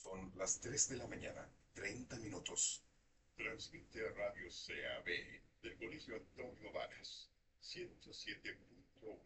Son las 3 de la mañana, 30 minutos. Transmite Radio CAB del Colegio Antonio Varas, 107.1